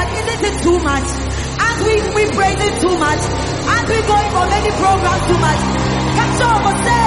isn't it too much? Aren't we praising too much? Aren't we going for many programs too much? Catch up, say.